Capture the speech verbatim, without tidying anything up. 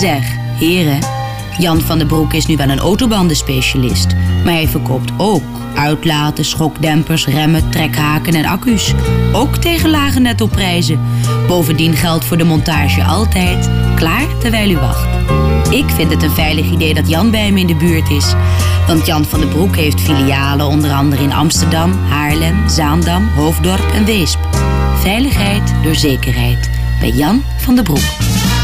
Zeg, heren, Jan van den Broek is nu wel een autobandenspecialist, maar hij verkoopt ook uitlaten, schokdempers, remmen, trekhaken en accu's. Ook tegen lage nettoprijzen. Bovendien geldt voor de montage altijd klaar terwijl u wacht. Ik vind het een veilig idee dat Jan bij hem in de buurt is. Want Jan van den Broek heeft filialen onder andere in Amsterdam, Haarlem, Zaandam, Hoofddorp en Weesp. Veiligheid door zekerheid bij Jan van den Broek.